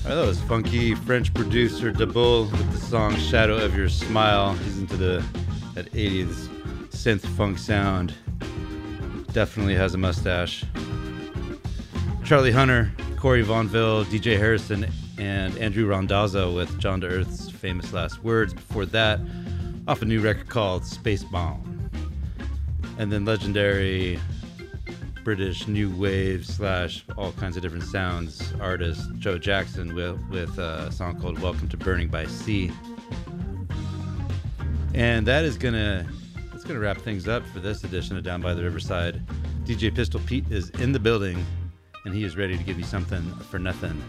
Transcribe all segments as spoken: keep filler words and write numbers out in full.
All right, that was funky French producer Dabull with the song Shadow of Your Smile. He's into the that eighties synth funk sound. Definitely has a mustache. Charlie Hunter, Corey Vaughnville, D J Harrison, and Andrew Randazzo with John to Earth's famous last words. Before that, off a new record called Space Bomb. And then legendary British new wave slash all kinds of different sounds artist Joe Jackson with, with a song called Welcome to Burning by Sea. And that is gonna that's gonna wrap things up for this edition of Down by the Riverside. D J Pistol Pete is in the building and he is ready to give you something for nothing.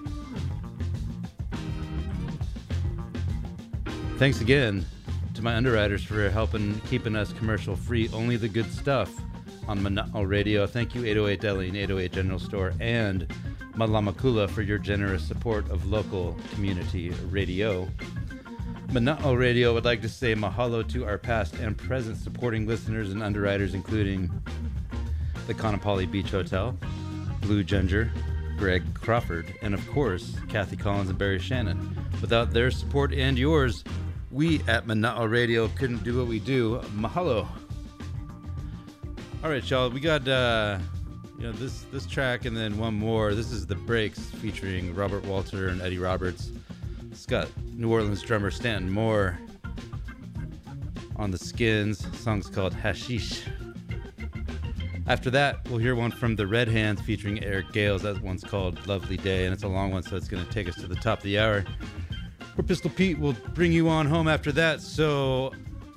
Thanks again to my underwriters for helping keeping us commercial free. Only the good stuff on Mana'o Radio. Thank you, eight oh eight Deli and eight oh eight General Store and Malamakula for your generous support of local community radio. Mana'o Radio would like to say mahalo to our past and present supporting listeners and underwriters, including the Kaanapali Beach Hotel, Blue Ginger, Greg Crawford, and of course, Kathy Collins and Barry Shannon. Without their support and yours, we at Mana'o Radio couldn't do what we do. Mahalo. All right, y'all. We got uh, you know this this track and then one more. This is The Breaks featuring Robert Walter and Eddie Roberts. It's got New Orleans drummer Stanton Moore on the Skins. The song's called Hashish. After that, we'll hear one from the Red Hands featuring Eric Gales. That one's called Lovely Day, and it's a long one, so it's going to take us to the top of the hour. Where Pistol Pete will bring you on home after that. So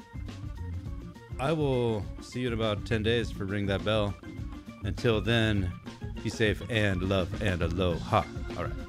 I will see you in about ten days for Ring That Bell. Until then, be safe and love and aloha. All right.